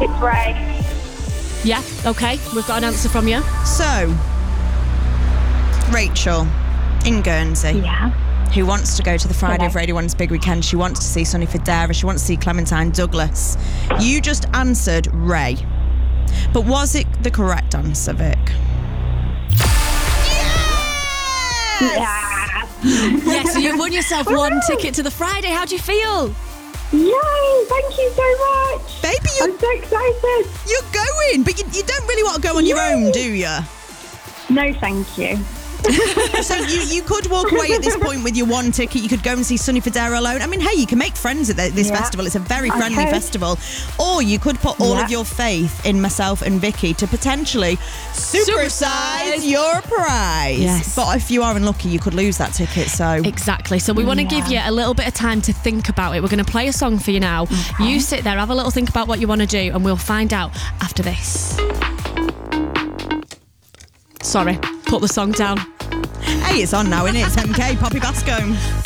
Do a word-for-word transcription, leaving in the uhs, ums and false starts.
It's Ray. Yeah, okay. We've got an answer from you. So, Rachel in Guernsey. Yeah. Who wants to go to the Friday Okay. of Radio one's Big Weekend. She wants to see Sonny Fodera. She wants to see Clementine Douglas. You just answered Ray. But was it the correct answer, Vic? Yeah. Yeah, so you've won yourself one ticket to the Friday. How do you feel? Yay! Thank you so much. Baby, you, I'm so excited. you're going, but you, you don't really want to go on your Yay. own, do you? No, thank you. So you, you could walk away at this point with your one ticket. You could go and see Sonny Fodera alone. I mean, hey, you can make friends at the, this Yeah. festival. It's a very friendly Okay. festival. Or you could put all Yeah. of your faith in myself and Vicky to potentially supersize Supersize. your prize. Yes. But if you are unlucky, you could lose that ticket. So Exactly. So we want to Yeah. give you a little bit of time to think about it. We're going to play a song for you now. Okay. You sit there, have a little think about what you want to do, and we'll find out after this. Sorry, put the song down. hey, it's on now, isn't it? It's M K, Poppy Bascombe.